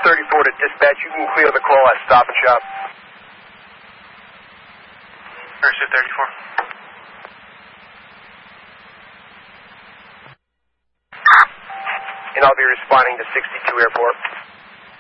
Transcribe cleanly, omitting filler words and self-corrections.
34 to dispatch. You can clear the call at Stop and Shop. Parachute 34. And I'll be responding to 62 Airport.